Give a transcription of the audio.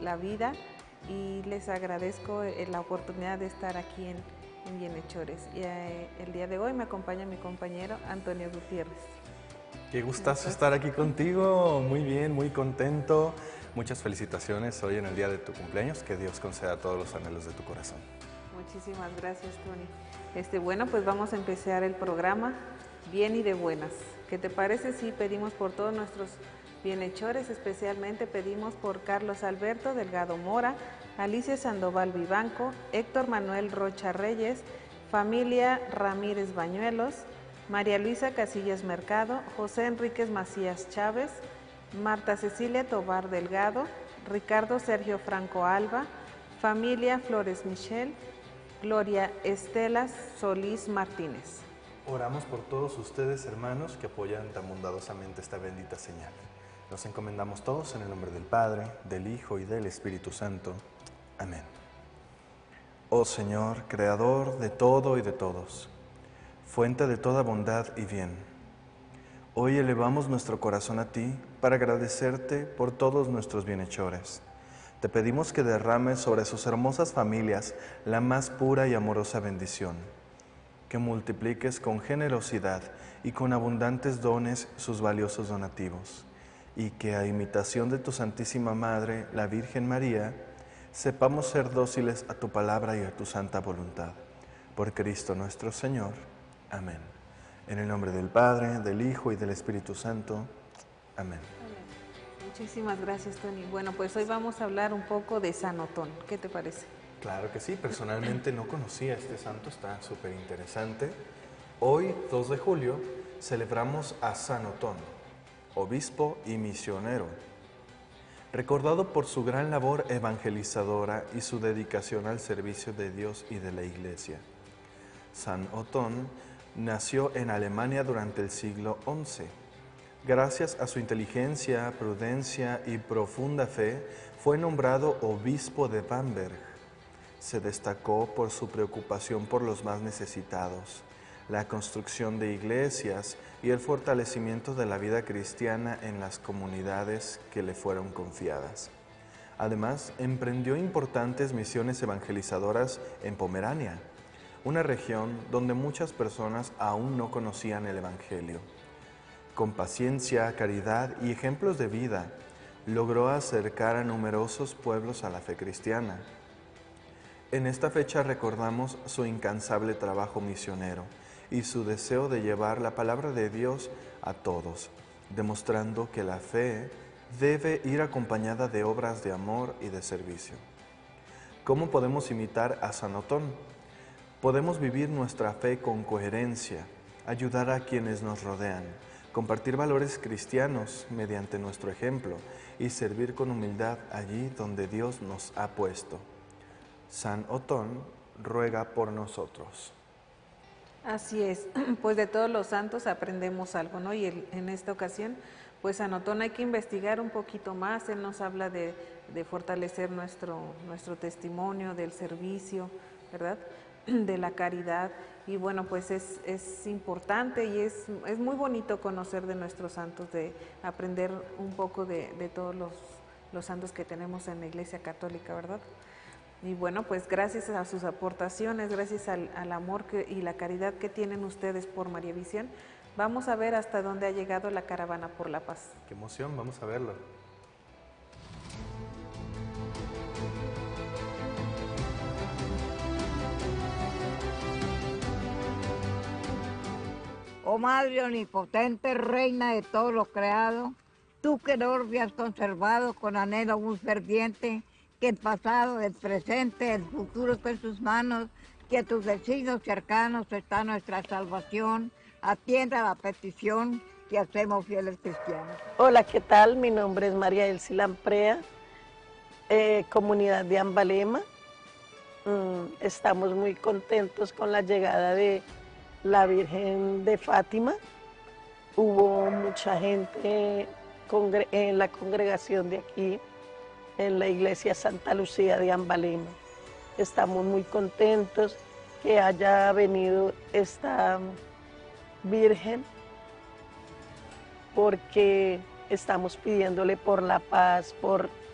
la vida y les agradezco la oportunidad de estar aquí en Bienhechores. Y el día de hoy me acompaña mi compañero Antonio Gutiérrez. Qué gustazo estar aquí contigo, muy bien, muy contento. Muchas felicitaciones hoy en el día de tu cumpleaños, que Dios conceda todos los anhelos de tu corazón. Muchísimas gracias, Tony. Bueno, pues vamos a empezar el programa bien y de buenas. ¿Qué te parece si pedimos por todos nuestros bienhechores? Especialmente pedimos por Carlos Alberto Delgado Mora, Alicia Sandoval Vivanco, Héctor Manuel Rocha Reyes, familia Ramírez Bañuelos, María Luisa Casillas Mercado, José Enríquez Macías Chávez, Marta Cecilia Tobar Delgado, Ricardo Sergio Franco Alba, familia Flores Michel, Gloria Estela Solís Martínez. Oramos por todos ustedes, hermanos, que apoyan tan bondadosamente esta bendita señal. Nos encomendamos todos en el nombre del Padre, del Hijo y del Espíritu Santo. Amén. Oh Señor, Creador de todo y de todos, fuente de toda bondad y bien, hoy elevamos nuestro corazón a ti para agradecerte por todos nuestros bienhechores. Te pedimos que derrames sobre sus hermosas familias la más pura y amorosa bendición, que multipliques con generosidad y con abundantes dones sus valiosos donativos, y que a imitación de tu Santísima Madre, la Virgen María, sepamos ser dóciles a tu palabra y a tu santa voluntad. Por Cristo nuestro Señor. Amén. En el nombre del Padre, del Hijo y del Espíritu Santo. Amén. Muchísimas gracias, Tony. Bueno, pues hoy vamos a hablar un poco de San Otón. ¿Qué te parece? Claro que sí, personalmente no conocía a este santo, está súper interesante. Hoy, 2 de julio, celebramos a San Otón, obispo y misionero, recordado por su gran labor evangelizadora y su dedicación al servicio de Dios y de la Iglesia. San Otón nació en Alemania durante el siglo XI. Gracias a su inteligencia, prudencia y profunda fe, fue nombrado obispo de Bamberg. Se destacó por su preocupación por los más necesitados, la construcción de iglesias y el fortalecimiento de la vida cristiana en las comunidades que le fueron confiadas. Además, emprendió importantes misiones evangelizadoras en Pomerania, una región donde muchas personas aún no conocían el Evangelio. Con paciencia, caridad y ejemplos de vida, logró acercar a numerosos pueblos a la fe cristiana. En esta fecha recordamos su incansable trabajo misionero y su deseo de llevar la palabra de Dios a todos, demostrando que la fe debe ir acompañada de obras de amor y de servicio. ¿Cómo podemos imitar a San Otón? Podemos vivir nuestra fe con coherencia, ayudar a quienes nos rodean, compartir valores cristianos mediante nuestro ejemplo y servir con humildad allí donde Dios nos ha puesto. San Otón ruega por nosotros. Así es, pues de todos los santos aprendemos algo, ¿no? Y en esta ocasión, pues San Otón hay que investigar un poquito más. Él nos habla de fortalecer nuestro testimonio, del servicio, ¿verdad? De la caridad. Y bueno, pues es importante y es muy bonito conocer de nuestros santos, de aprender un poco de todos los santos que tenemos en la Iglesia Católica, ¿verdad? Y bueno, pues gracias a sus aportaciones, gracias al amor y la caridad que tienen ustedes por María Visión, vamos a ver hasta dónde ha llegado la caravana por la paz. ¡Qué emoción! Vamos a verlo. Oh Madre omnipotente, Reina de todo lo creado, tú que el orbe has conservado con anhelo muy ferviente, que el pasado, el presente, el futuro está en tus manos, que a tus vecinos cercanos está nuestra salvación, atienda la petición que hacemos fieles cristianos. Hola, ¿qué tal? Mi nombre es María Elsie Lamprea, comunidad de Ambalema. Estamos muy contentos con la llegada de la Virgen de Fátima. Hubo mucha gente en la congregación de aquí, en la iglesia Santa Lucía de Ambalema. Estamos muy contentos que haya venido esta Virgen, porque estamos pidiéndole por la paz, por